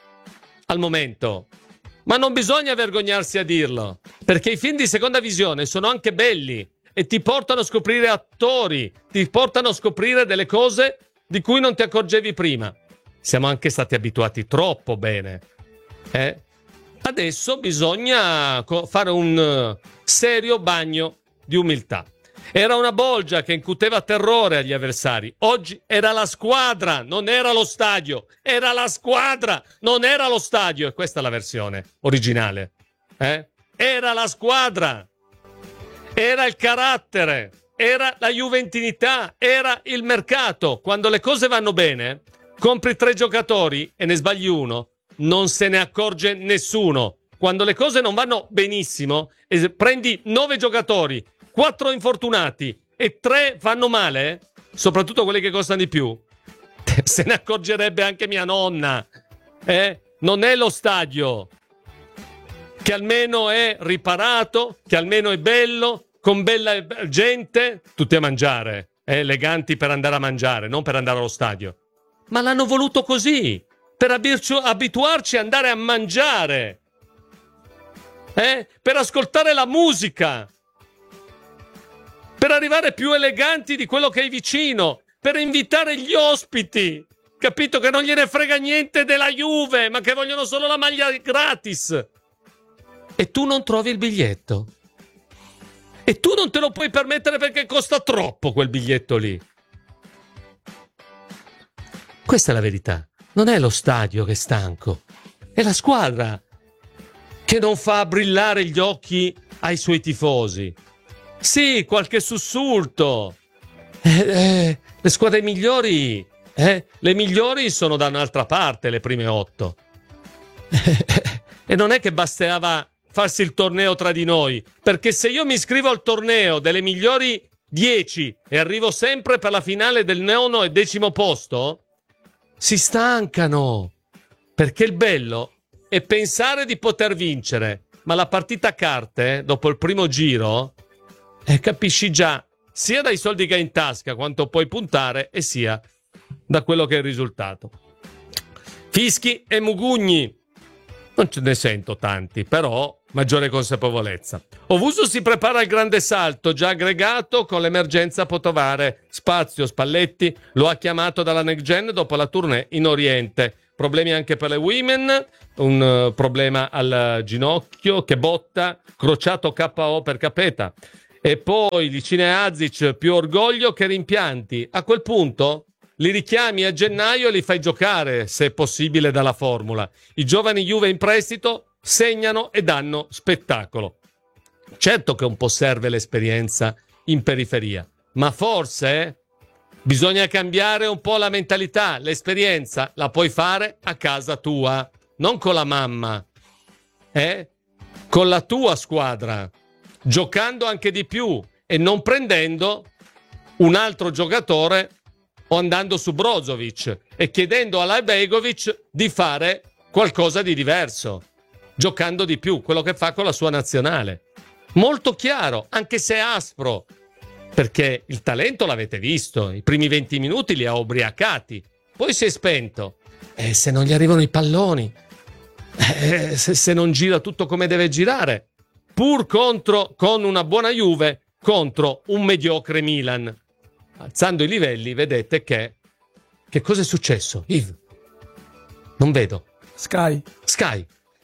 al momento, ma non bisogna vergognarsi a dirlo, perché i film di seconda visione sono anche belli e ti portano a scoprire attori, ti portano a scoprire delle cose di cui non ti accorgevi prima. Siamo anche stati abituati troppo bene. Eh? Adesso bisogna fare un serio bagno di umiltà. Era una bolgia che incuteva terrore agli avversari. Oggi era la squadra, non era lo stadio. Era la squadra, non era lo stadio. E questa è la versione originale. Eh? Era la squadra. Era il carattere. Era la juventinità. Era il mercato. Quando le cose vanno bene, compri tre giocatori e ne sbagli uno, non se ne accorge nessuno. Quando le cose non vanno benissimo e prendi nove giocatori, quattro infortunati e tre fanno male, soprattutto quelli che costano di più, se ne accorgerebbe anche mia nonna. Eh? Non è lo stadio, che almeno è riparato, che almeno è bello, con bella gente, tutti a mangiare, eh? Eleganti per andare a mangiare, non per andare allo stadio. Ma l'hanno voluto così, per abirci- abituarci ad andare a mangiare, eh? Per ascoltare la musica, per arrivare più eleganti di quello che hai vicino, per invitare gli ospiti, capito, che non gliene frega niente della Juve, ma che vogliono solo la maglia gratis. E tu non trovi il biglietto. E tu non te lo puoi permettere perché costa troppo quel biglietto lì. Questa è la verità. Non è lo stadio che è stanco, è la squadra che non fa brillare gli occhi ai suoi tifosi. Sì, qualche sussulto. Eh, eh, le squadre migliori, eh, le migliori sono da un'altra parte, le prime otto. E non è che bastava farsi il torneo tra di noi, perché se io mi iscrivo al torneo delle migliori dieci e arrivo sempre per la finale del nono e decimo posto, si stancano. Perché il bello è pensare di poter vincere, ma la partita a carte, dopo il primo giro, E capisci già, sia dai soldi che hai in tasca, quanto puoi puntare, e sia da quello che è il risultato. Fischi e mugugni. Non ce ne sento tanti, però maggiore consapevolezza. Ovuso si prepara al grande salto, già aggregato con l'emergenza Potovare. Spazio, Spalletti lo ha chiamato dalla Next Gen dopo la tournée in Oriente. Problemi anche per le women, un uh, problema al ginocchio che botta, crociato K O per Capeta. E poi Licine Azic, più orgoglio che rimpianti. A quel punto li richiami a gennaio e li fai giocare, se è possibile, dalla formula. I giovani Juve in prestito segnano e danno spettacolo. Certo che un po' serve l'esperienza in periferia, ma forse bisogna cambiare un po' la mentalità. L'esperienza la puoi fare a casa tua, non con la mamma, eh? Con la tua squadra, giocando anche di più e non prendendo un altro giocatore o andando su Brozovic e chiedendo a Begovic di fare qualcosa di diverso, giocando di più, quello che fa con la sua nazionale. Molto chiaro, anche se è aspro, perché il talento l'avete visto, i primi venti minuti li ha ubriacati, poi si è spento. E se non gli arrivano i palloni, eh, se, se non gira tutto come deve girare, pur contro, con una buona Juve, contro un mediocre Milan. Alzando i livelli, vedete che... Che cosa è successo, Yves? Non vedo. Sky. Sky.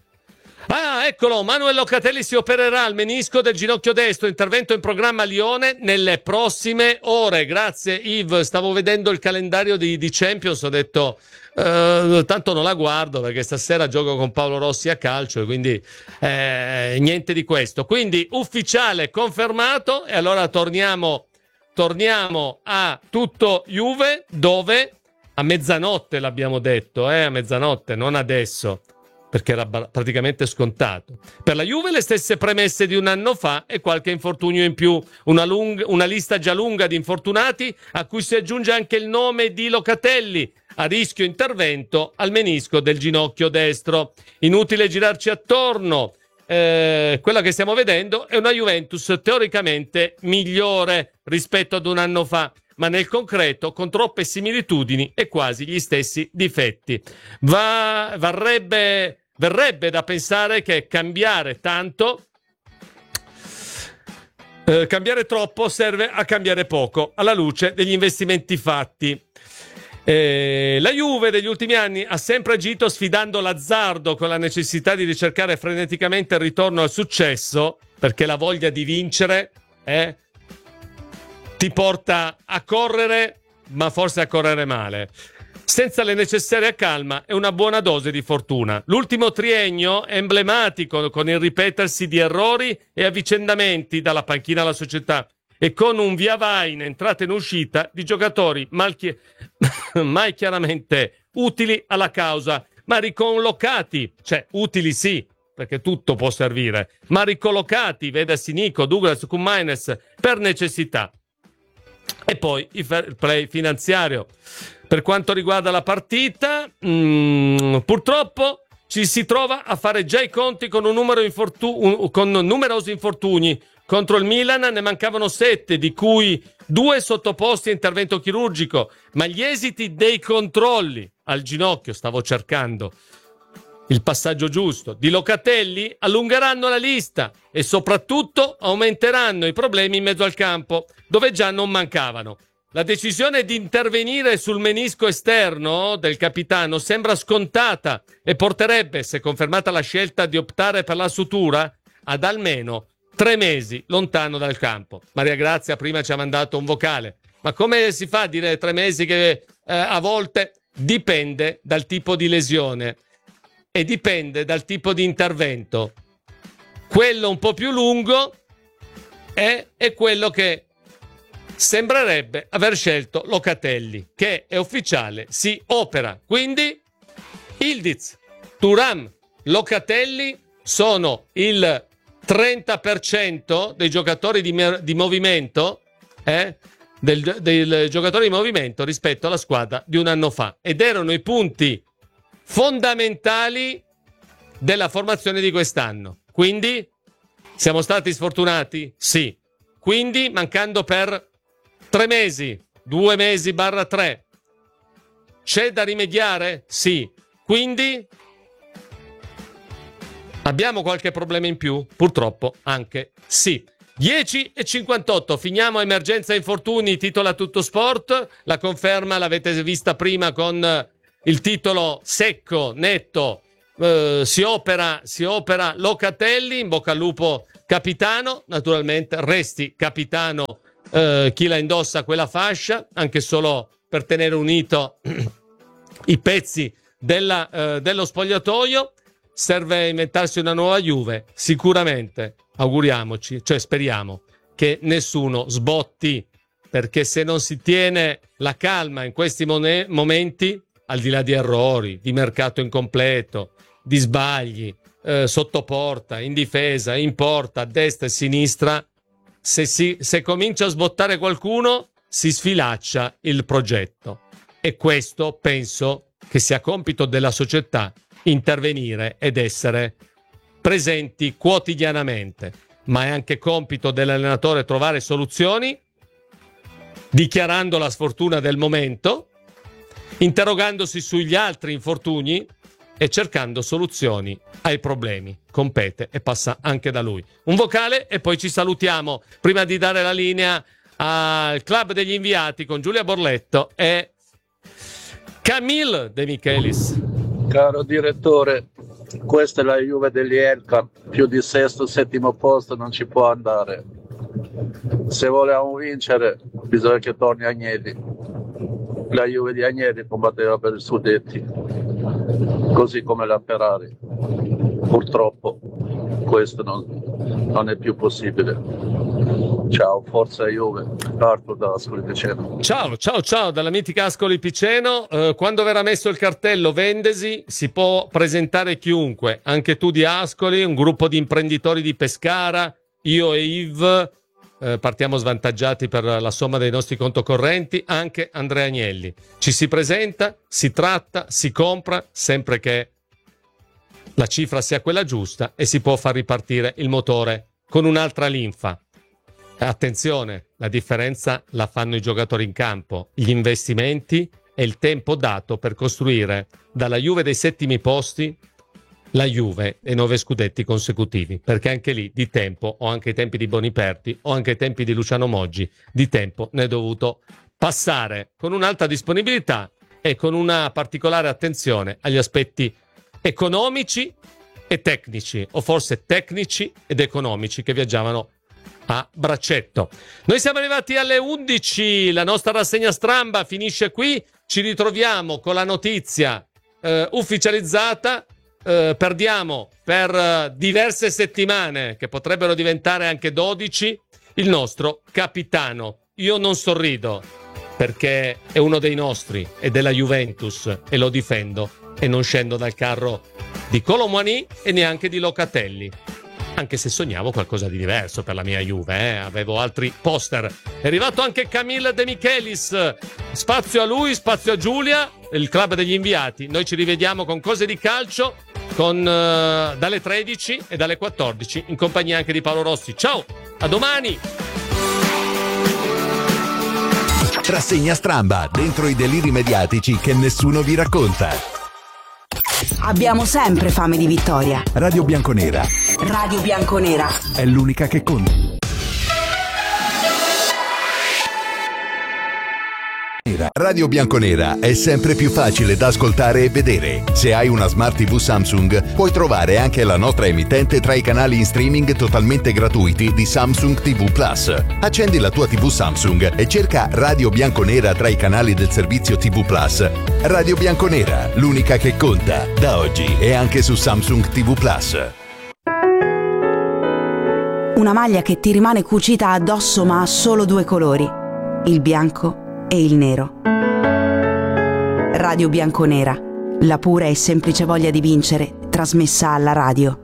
Ah, eccolo, Manuel Locatelli si opererà al menisco del ginocchio destro, intervento in programma a Lione nelle prossime ore. Grazie Yves, stavo vedendo il calendario di, di Champions, ho detto eh, tanto non la guardo perché stasera gioco con Paolo Rossi a calcio e quindi eh, niente di questo. Quindi ufficiale, confermato, e allora torniamo, torniamo a tutto Juve, dove a mezzanotte l'abbiamo detto, eh, a mezzanotte, non adesso, perché era praticamente scontato. Per la Juve le stesse premesse di un anno fa e qualche infortunio in più, una, lunga, una lista già lunga di infortunati a cui si aggiunge anche il nome di Locatelli, a rischio intervento al menisco del ginocchio destro. Inutile girarci attorno, eh, quella che stiamo vedendo è una Juventus teoricamente migliore rispetto ad un anno fa, ma nel concreto con troppe similitudini e quasi gli stessi difetti. Va, varrebbe... Verrebbe da pensare che cambiare tanto, eh, cambiare troppo serve a cambiare poco, alla luce degli investimenti fatti. Eh, la Juve degli ultimi anni ha sempre agito sfidando l'azzardo con la necessità di ricercare freneticamente il ritorno al successo, perché la voglia di vincere eh, ti porta a correre, ma forse a correre male, senza le necessarie calma e una buona dose di fortuna. L'ultimo triennio è emblematico, con il ripetersi di errori e avvicendamenti dalla panchina alla società e con un via vai in entrata e in uscita di giocatori mal chi- mai chiaramente utili alla causa, ma ricollocati, cioè utili sì, perché tutto può servire, ma ricollocati, vedasi Nico, Douglas, Kumaines, per necessità. E poi il fair play finanziario. Per quanto riguarda la partita, mh, purtroppo ci si trova a fare già i conti con, un numero infortu- un, con numerosi infortuni. Contro il Milan ne mancavano sette, di cui due sottoposti a intervento chirurgico, ma gli esiti dei controlli al ginocchio, stavo cercando il passaggio giusto, di Locatelli allungheranno la lista e soprattutto aumenteranno i problemi in mezzo al campo, dove già non mancavano. La decisione di intervenire sul menisco esterno del capitano sembra scontata e porterebbe, se confermata la scelta di optare per la sutura, ad almeno tre mesi lontano dal campo. Maria Grazia prima ci ha mandato un vocale. Ma come si fa a dire tre mesi che eh, a volte dipende dal tipo di lesione e dipende dal tipo di intervento. Quello un po' più lungo è, è quello che sembrerebbe aver scelto Locatelli, che è ufficiale, si opera. Quindi Ildiz, Thuram, Locatelli sono il trenta per cento dei giocatori di, di movimento, eh, del, del giocatore di movimento rispetto alla squadra di un anno fa, ed erano i punti fondamentali della formazione di quest'anno. Quindi siamo stati sfortunati? Sì. Quindi mancando per tre mesi, due mesi barra tre, c'è da rimediare? Sì. Quindi Abbiamo qualche problema in più? Purtroppo anche sì. dieci e cinquantotto, finiamo emergenza infortuni, titola Tutto Sport. La conferma l'avete vista prima con il titolo secco, netto. Uh, si opera, si opera Locatelli, in bocca al lupo capitano. Naturalmente resti capitano uh, chi la indossa quella fascia, anche solo per tenere unito i pezzi della, uh, dello spogliatoio. Serve inventarsi una nuova Juve, sicuramente. Auguriamoci, cioè speriamo che nessuno sbotti, perché se non si tiene la calma in questi mon- momenti, al di là di errori, di mercato incompleto, di sbagli, eh, sotto porta, in difesa, in porta, a destra e a sinistra, se, si, se comincia a sbottare qualcuno si sfilaccia il progetto. E questo penso che sia compito della società intervenire ed essere presenti quotidianamente, ma è anche compito dell'allenatore trovare soluzioni, dichiarando la sfortuna del momento, interrogandosi sugli altri infortuni e cercando soluzioni ai problemi. Compete e passa anche da lui. Un vocale e poi ci salutiamo, prima di dare la linea al club degli inviati con Giulia Borletto e Camille De Michelis. Caro direttore, questa è la Juve degli Elka, più di sesto, settimo posto non ci può andare. Se vogliamo vincere bisogna che torni Agnelli. La Juve di Agnelli combatteva per i Scudetti, così come la Ferrari. Purtroppo questo non, non è più possibile. Ciao, forza Juve. Arthur da Ascoli Piceno. Ciao, ciao, ciao dalla mitica Ascoli Piceno. Eh, quando verrà messo il cartello Vendesi si può presentare chiunque, anche tu di Ascoli, un gruppo di imprenditori di Pescara, io e Yves, eh, partiamo svantaggiati per la somma dei nostri conto correnti, anche Andrea Agnelli. Ci si presenta, si tratta, si compra, sempre che la cifra sia quella giusta e si può far ripartire il motore con un'altra linfa. Attenzione, la differenza la fanno i giocatori in campo, gli investimenti e il tempo dato per costruire dalla Juve dei settimi posti la Juve e nove scudetti consecutivi, perché anche lì di tempo, o anche ai tempi di Boniperti o anche ai tempi di Luciano Moggi, di tempo ne è dovuto passare, con un'alta disponibilità e con una particolare attenzione agli aspetti economici e tecnici, o forse tecnici ed economici, che viaggiavano a braccetto. Noi siamo arrivati alle undici, la nostra rassegna stramba finisce qui, ci ritroviamo con la notizia eh, ufficializzata, eh, perdiamo per eh, diverse settimane, che potrebbero diventare anche dodici, il nostro capitano. Io non sorrido, perché è uno dei nostri, è della Juventus e lo difendo e non scendo dal carro di Kolo Muani e neanche di Locatelli. Anche se sognavo qualcosa di diverso per la mia Juve, eh? Avevo altri poster. È arrivato anche Camille De Michelis. Spazio a lui, spazio a Giulia, il club degli inviati. Noi ci rivediamo con cose di calcio con, uh, dalle tredici e dalle quattordici in compagnia anche di Paolo Rossi. Ciao, a domani! Rassegna stramba, dentro i deliri mediatici che nessuno vi racconta. Abbiamo sempre fame di vittoria. Radio Bianconera. Radio Bianconera. È l'unica che conta. Radio Bianconera è sempre più facile da ascoltare e vedere. Se hai una Smart tivù Samsung, puoi trovare anche la nostra emittente tra i canali in streaming totalmente gratuiti di Samsung tivù Plus. Accendi la tua tivù Samsung e cerca Radio Bianconera tra i canali del servizio tivù Plus. Radio Bianconera, l'unica che conta, da oggi e anche su Samsung tivù Plus. Una maglia che ti rimane cucita addosso ma ha solo due colori, il bianco e il nero. Radio Bianconera, la pura e semplice voglia di vincere, trasmessa alla radio.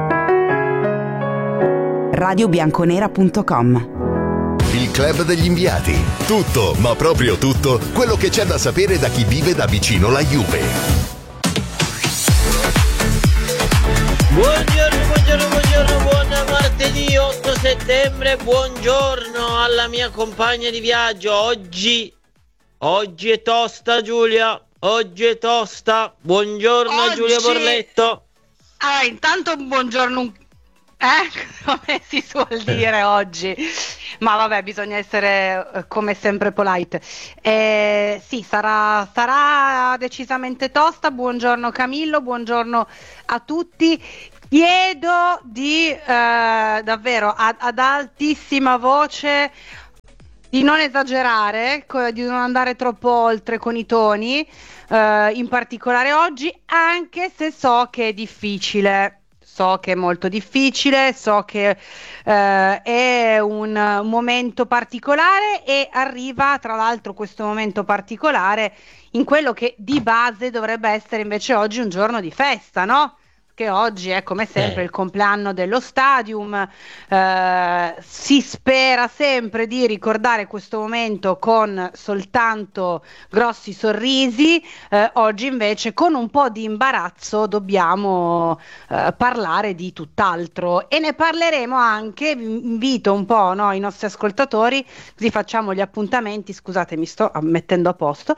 radio bianconera punto com. Il club degli inviati. Tutto, ma proprio tutto, quello che c'è da sapere da chi vive da vicino la Juve. Buongiorno, buongiorno, buongiorno, buon martedì otto settembre, buongiorno alla mia compagna di viaggio. Oggi, oggi è tosta Giulia, oggi è tosta. Buongiorno oggi, Giulia Borletto. Allora, intanto un buongiorno, un- eh? Come si suol dire oggi. Ma vabbè, bisogna essere eh, come sempre polite. Eh, sì, sarà, sarà decisamente tosta. Buongiorno Camillo, buongiorno a tutti. Chiedo di eh, davvero ad, ad altissima voce di non esagerare, co- di non andare troppo oltre con i toni, eh, in particolare oggi, anche se so che è difficile. So che è molto difficile, so che eh, è un momento particolare e arriva tra l'altro questo momento particolare in quello che di base dovrebbe essere invece oggi un giorno di festa, no? Che oggi è come sempre Eh. il compleanno dello Stadium, eh, si spera sempre di ricordare questo momento con soltanto grossi sorrisi, eh, oggi invece con un po' di imbarazzo dobbiamo eh, parlare di tutt'altro e ne parleremo anche, vi invito un po', no, i nostri ascoltatori, così facciamo gli appuntamenti, scusate mi sto mettendo a posto.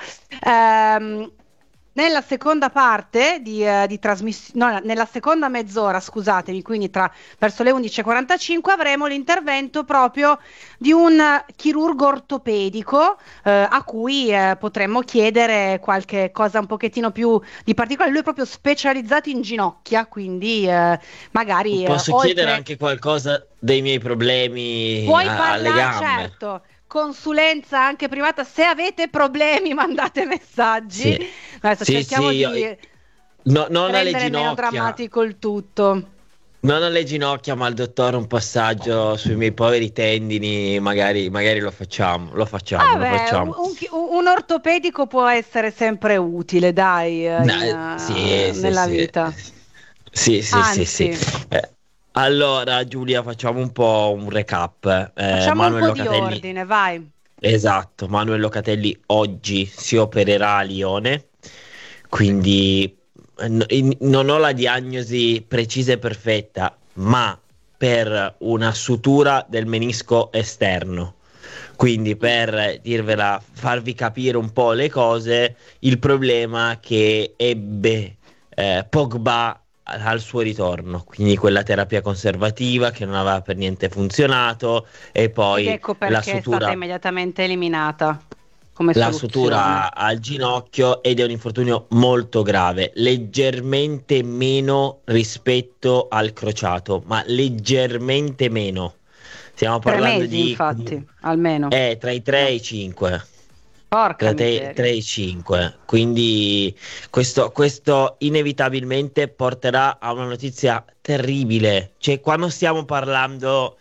Ehm, Nella seconda parte di, eh, di trasmissione, no, nella seconda mezz'ora, scusatemi, quindi tra verso le undici e quarantacinque avremo l'intervento proprio di un eh, chirurgo ortopedico eh, a cui eh, potremmo chiedere qualche cosa un pochettino più di particolare. Lui è proprio specializzato in ginocchia, quindi eh, magari eh, Posso oltre... chiedere anche qualcosa dei miei problemi Puoi a- alle parlare, gambe? certo, consulenza anche privata, se avete problemi mandate messaggi. Sì. Adesso Sì, cerchiamo sì, di io- No, non alle rendere meno ginocchia, drammatico il tutto. non alle ginocchia, ma al dottore un passaggio sui miei poveri tendini, magari, magari lo facciamo, lo facciamo, lo Vabbè, un, facciamo. un chi- un- un ortopedico può essere sempre utile, dai, eh, in, Dai, sì, eh, sì, nella sì. vita. Sì, sì, sì, sì. Anzi. Eh, allora, Giulia, facciamo un po' un recap. Eh, Facciamo un Manuel po' di Locatelli, ordine, vai. esatto, Manuel Locatelli oggi si opererà a Lione, quindi eh, n- in- non ho la diagnosi precisa e perfetta, ma per una sutura del menisco esterno. Quindi per dirvela, farvi capire un po' le cose, il problema che ebbe eh, Pogba al suo ritorno, quindi quella terapia conservativa che non aveva per niente funzionato e poi Ed ecco la perché è sutura, stata immediatamente eliminata come la soluzione. sutura al ginocchio ed è un infortunio molto grave, leggermente meno rispetto al crociato, ma leggermente meno. Stiamo Tre parlando mesi, di infatti, almeno. eh, tra i tre e i cinque. Porca Tra te- miseria. tre e i cinque, quindi questo, questo inevitabilmente porterà a una notizia terribile. Cioè, quando stiamo parlando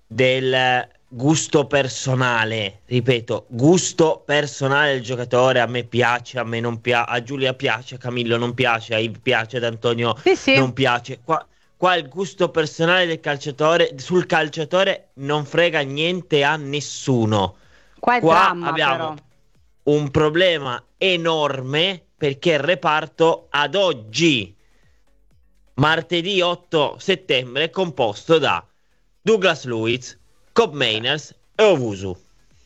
del gusto personale, ripeto, gusto personale del giocatore, a me piace, a me non piace, a Giulia piace, a Camillo non piace, a Yves piace, ad Antonio Sì, sì. non piace. Qua, qua il gusto personale del calciatore, sul calciatore non frega niente a nessuno. Qua è Qua dramma, abbiamo però. un problema enorme perché il reparto ad oggi, martedì otto settembre, è composto da Douglas Luiz, Cobb Mainers e Owusu.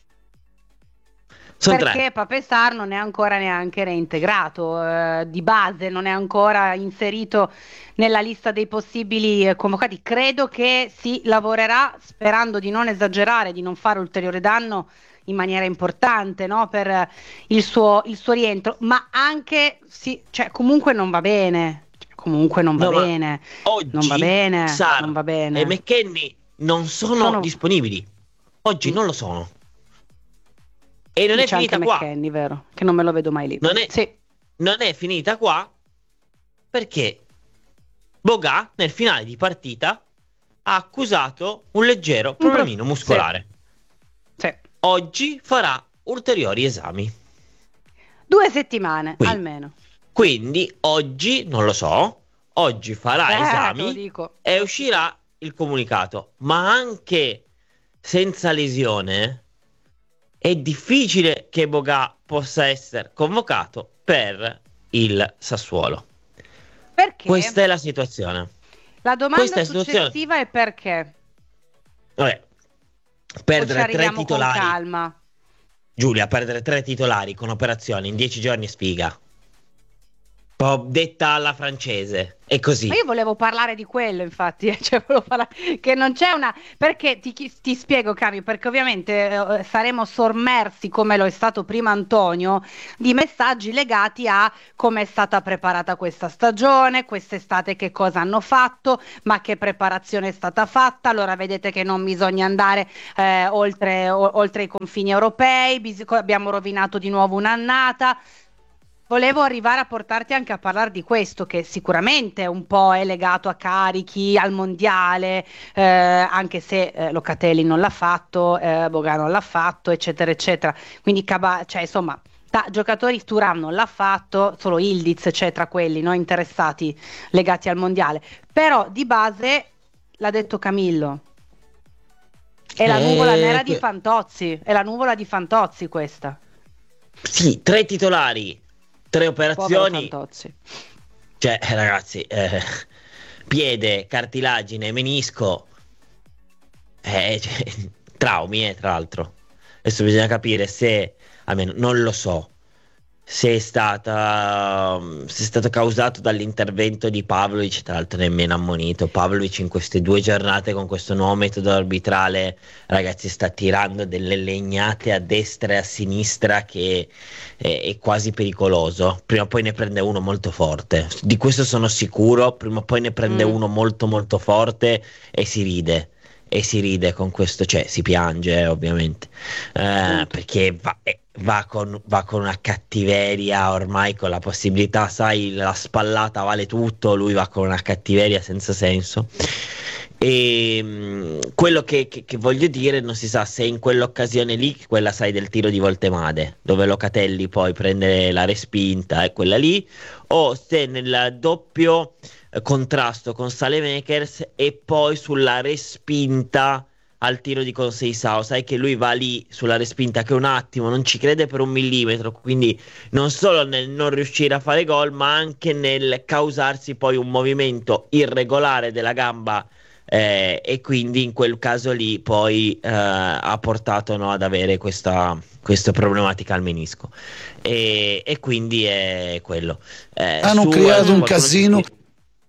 Sono Perché tre. Pape Sarr non è ancora neanche reintegrato, eh, di base non è ancora inserito nella lista dei possibili eh, convocati. Credo che si lavorerà, sperando di non esagerare, di non fare ulteriore danno in maniera importante, no, per eh, il suo, il suo rientro, ma anche, sì, cioè, comunque non va bene, Cioè, comunque non va No, ma bene, oggi non va bene, Sarr non va bene. e McKennie non sono, Sono- disponibili. Oggi non lo sono. E non è C'è finita anche qua. McKennie, vero? Che non me lo vedo mai lì. Non è, Sì. non è finita qua perché Boga nel finale di partita ha accusato un leggero pro- problemino muscolare. Sì. Oggi farà ulteriori esami. Due settimane, Qui. almeno. Quindi oggi, non lo so, oggi farà Eh, te lo esami dico. e uscirà il comunicato. Ma anche senza lesione è difficile che Boga possa essere convocato per il Sassuolo. Perché? Questa è la situazione. La domanda questa è la situazione. successiva è perché? Vabbè, O ci perdere tre arriviamo con titolari, calma? Giulia, perdere tre titolari con operazioni in dieci giorni è sfiga. po' detta alla francese, è così. Ma io volevo parlare di quello, infatti, cioè volevo parlare che non c'è una, perché ti, ti spiego, Cami, perché ovviamente eh, saremo sommersi, come lo è stato prima Antonio, di messaggi legati a come è stata preparata questa stagione, quest'estate che cosa hanno fatto, ma che preparazione è stata fatta. Allora vedete che non bisogna andare eh, oltre, o, oltre i confini europei, bis- abbiamo rovinato di nuovo un'annata. Volevo arrivare a portarti anche a parlare di questo, che sicuramente un po' è legato a carichi, al mondiale, eh, anche se eh, Locatelli non l'ha fatto, eh, Bogano non l'ha fatto, eccetera, eccetera. Quindi, Caba- cioè, insomma, da giocatori Thuram non l'ha fatto, solo Ildiz, cioè tra quelli no, interessati, legati al mondiale. Però di base, l'ha detto Camillo, è la Eh, nuvola nera di que- Fantozzi, è la nuvola di Fantozzi questa. Sì, tre titolari, tre Povero operazioni. Fantozzi. Cioè, ragazzi, eh, piede, cartilagine, menisco, eh, cioè, traumi, eh, tra l'altro. Adesso bisogna capire se, almeno non lo so, se è stata, se è stato causato dall'intervento di Pavlovic, tra l'altro nemmeno ammonito. Pavlovic in queste due giornate con questo nuovo metodo arbitrale, ragazzi, sta tirando delle legnate a destra e a sinistra che è, è quasi pericoloso. Prima o poi ne prende uno molto forte, di questo sono sicuro. Prima o poi ne prende Mm. uno molto molto forte e si ride. E si ride con questo, cioè si piange eh, ovviamente, eh, perché va, eh, va con, va con una cattiveria ormai, con la possibilità, sai, la spallata vale tutto, lui va con una cattiveria senza senso. E mh, quello che, che- che voglio dire, non si sa se in quell'occasione lì, quella sai del tiro di Voltemade, dove Locatelli poi prende la respinta, è quella lì, o se nel doppio eh, contrasto con Saelemaekers e poi sulla respinta al tiro di Conceição, sai che lui va lì sulla respinta che un attimo non ci crede per un millimetro, quindi non solo nel non riuscire a fare gol, ma anche nel causarsi poi un movimento irregolare della gamba, eh, e quindi in quel caso lì poi eh, ha portato, no, ad avere questa, questa problematica al menisco, e, e quindi è quello. Eh, Hanno su- creato su un qualcuno casino. ci-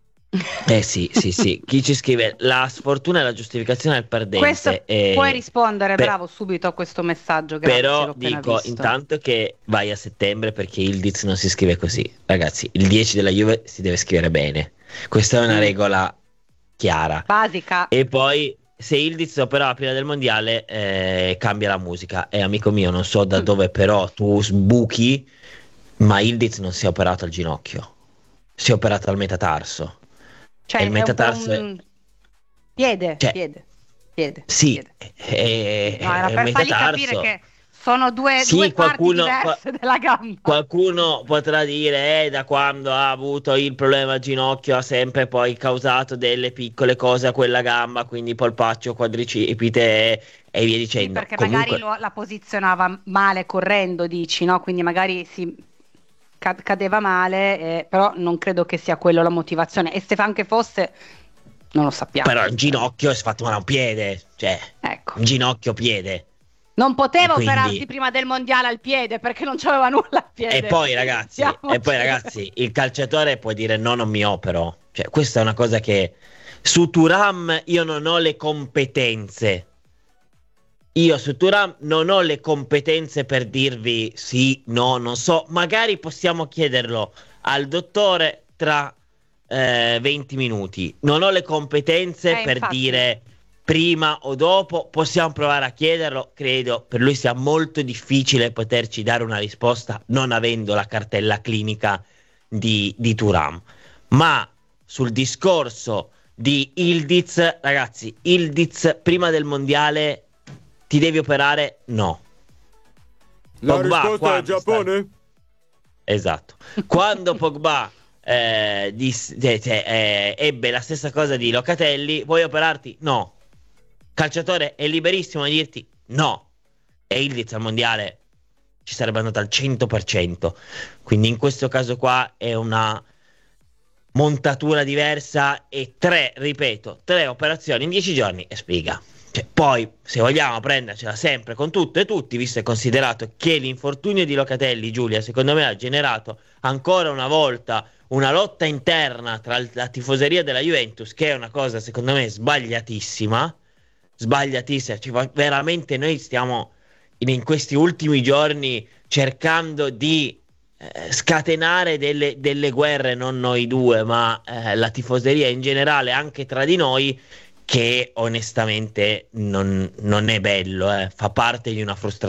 eh sì, sì, sì. Chi ci scrive la sfortuna è la giustificazione del perdente. Questo eh, puoi rispondere, per- bravo, subito a questo messaggio, grazie, l'ho Però appena dico visto. intanto che vai a settembre, perché Ildiz non si scrive così. Ragazzi, il dieci della Juve si deve scrivere bene. Questa è una Mm. regola chiara. Basica. E poi se Ildiz operava prima del mondiale, eh, cambia la musica. E amico mio, non so da Mm. dove però tu sbuchi, ma Ildiz non si è operato al ginocchio, si è operato al metatarso. Cioè, E il è un po' metatarso è- un piede, Cioè, piede, piede. Sì, piede. è, No, era è il per fargli metatarso. capire che sono due, Sì, due qualcuno- parti diverse della gamba. Qualcuno potrà dire, eh, da quando ha avuto il problema al ginocchio ha sempre poi causato delle piccole cose a quella gamba, quindi polpaccio, quadricipite e, e via Sì, dicendo. perché Comunque, magari lo- la posizionava male correndo, dici, no? Quindi magari si ca- cadeva male, eh, però non credo che sia quello la motivazione. E se anche fosse, non lo sappiamo. però il ginocchio si è fatto male a un piede, cioè, Ecco. un ginocchio piede. Non poteva Quindi- operarsi prima del mondiale al piede perché non c'aveva nulla al piede. E poi ragazzi, Siamo- e poi ragazzi, il calciatore può dire no, non mi opero. Cioè, questa è una cosa che su Thuram io non ho le competenze. Io su Thuram non ho le competenze per dirvi sì, no, non so. Magari possiamo chiederlo al dottore tra eh, venti minuti. Non ho le competenze Eh, per infatti. dire prima o dopo. Possiamo provare a chiederlo. Credo per lui sia molto difficile poterci dare una risposta non avendo la cartella clinica di, di Thuram. Ma sul discorso di Ildiz, ragazzi, Ildiz prima del mondiale ti devi operare? No. La Pogba, risposta è quando Giappone? Esatto. Quando Pogba eh, dis- cioè, cioè, eh, ebbe la stessa cosa di Locatelli, vuoi operarti? No. Calciatore è liberissimo di dirti no. E Ildiz al mondiale ci sarebbe andato al cento per cento. Quindi in questo caso qua è una montatura diversa e tre, ripeto, tre operazioni in dieci giorni e spiga. Cioè, poi, se vogliamo prendercela sempre con tutto e tutti, visto e considerato che l'infortunio di Locatelli, Giulia, secondo me ha generato ancora una volta una lotta interna tra la tifoseria della Juventus, che è una cosa secondo me sbagliatissima, sbagliatissima, cioè, veramente noi stiamo in, in questi ultimi giorni cercando di eh, scatenare delle, delle guerre, non noi due, ma eh, la tifoseria in generale, anche tra di noi, che onestamente non, non è bello, eh. Fa parte di una frustrazione